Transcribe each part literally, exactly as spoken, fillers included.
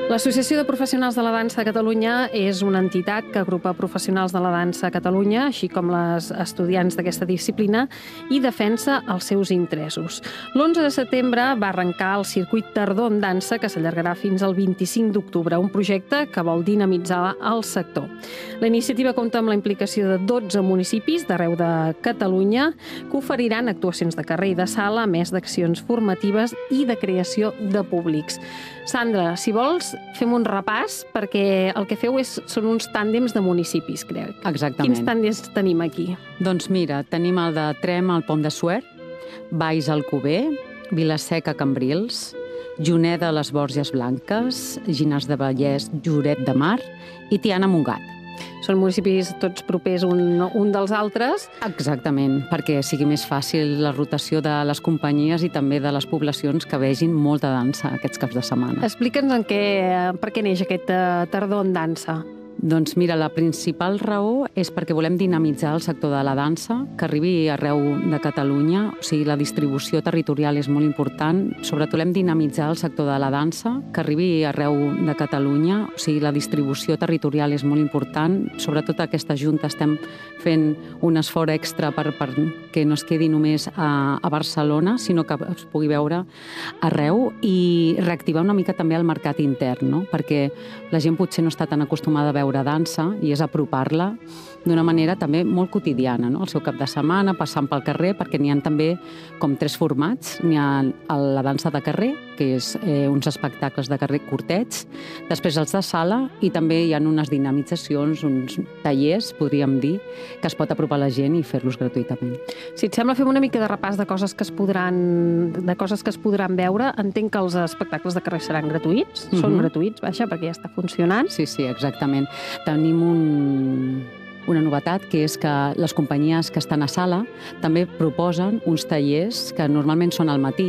L'Associació de Professionals de la Dansa de Catalunya és una entitat que agrupa professionals de la dansa a Catalunya, així com les estudiants d'aquesta disciplina, i defensa els seus interessos. l'onze de setembre va arrencar el circuit Tardor en Dansa, que s'allargarà fins al vint-i-cinc d'octubre, un projecte que vol dinamitzar el sector. La iniciativa compta amb la implicació de dotze municipis d'arreu de Catalunya que oferiran actuacions de carrer i de sala, a més d'accions formatives i de creació de públics. Sandra, si vols, fem un repàs, perquè el que feu és, són uns tàndems de municipis, crec. Exactament. Quins tàndems tenim aquí? Doncs mira, tenim el de Trem al Pont de Suert, Valls Alcover, Vila-seca Cambrils, Juneda les Borges Blanques, Llinars de Vallès, Lloret de Mar i Tiana Montgat. Són municipis tots propers un, un dels altres. Exactament, perquè sigui més fàcil la rotació de les companyies i també de les poblacions que vegin molta dansa aquests caps de setmana. Explica'ns en què, per què neix aquest uh, Tardor en Dansa. Doncs mira, la principal raó és perquè volem dinamitzar el sector de la dansa, que arribi arreu de Catalunya, o sigui, la distribució territorial és molt important, sobretot volem dinamitzar el sector de la dansa, que arribi arreu de Catalunya, o sigui, la distribució territorial és molt important, sobretot aquesta junta estem fent un esforç extra per, per que no es quedi només a, a Barcelona, sinó que es pugui veure arreu i reactivar una mica també el mercat intern, no? Perquè la gent potser no està tan acostumada a veure dansa i és apropar-la d'una manera també molt quotidiana, no? El seu cap de setmana, passant pel carrer, perquè n'hi ha també com tres formats. N'hi ha la dansa de carrer, que és eh, uns espectacles de carrer curtets, després els de sala i també hi ha unes dinamitzacions, uns tallers, podríem dir, que es pot apropar a la gent i fer-los gratuïtament. Si et sembla, fem una mica de repàs de coses que es podran, de coses que es podran veure. Entenc que els espectacles de carrer seran gratuïts, mm-hmm. Són gratuïts, vaja, perquè ja està funcionant. Sí, sí, exactament. Tenim un... una novetat, que és que les companyies que estan a sala també proposen uns tallers que normalment són al matí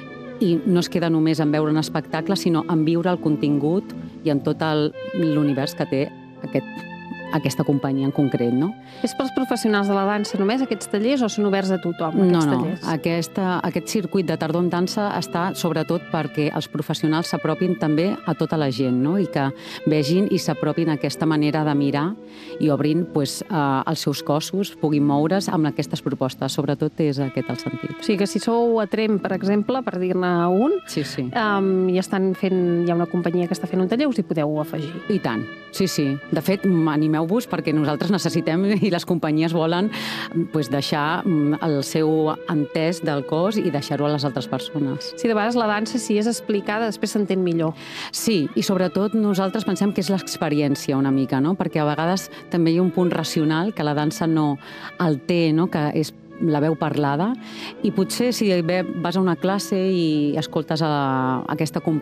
i no es queda només en veure un espectacle, sinó en viure el contingut i en tot l'univers que té aquest, aquesta companyia en concret, no? És pels professionals de la dansa només, aquests tallers, o són oberts a tothom, aquests no, no. tallers? Aquesta, aquest circuit de Tardor en Dansa està sobretot perquè els professionals s'apropin també a tota la gent, no? I que vegin i s'apropin a aquesta manera de mirar i obrin pues, eh, els seus cossos, puguin moure's amb aquestes propostes. Sobretot és aquest el sentit. O sigui que si sou a Trem, per exemple, per dir-ne un, sí, sí. Um, i estan fent, hi ha una companyia que està fent un taller, us hi podeu afegir. I tant, sí, sí. De fet, animeu-vos perquè nosaltres necessitem i les companyies volen pues, deixar el seu entès del cos i deixar-ho a les altres persones. Sí, de vegades la dansa, si és explicada, després s'entén millor. Sí, i sobretot nosaltres pensem que és l'experiència una mica, no? Perquè a vegades també hi ha un punt racional que la dansa no el té, no? Que és la veu parlada, i potser si vas a una classe i escoltes a aquesta companyia